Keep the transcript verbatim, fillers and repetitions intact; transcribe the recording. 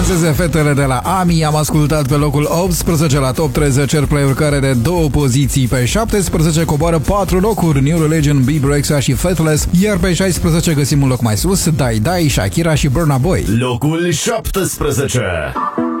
danseze fetele de la Ami. Am ascultat pe locul optsprezece la Top treizeci Airplay, urcare de două poziții. Pe șaptesprezece coboară patru locuri New Religion, Bebe Rexha și Faithless, iar pe șaisprezece găsim un loc mai sus, Dai Dai, Shakira și Burna Boy. Locul șaptesprezece.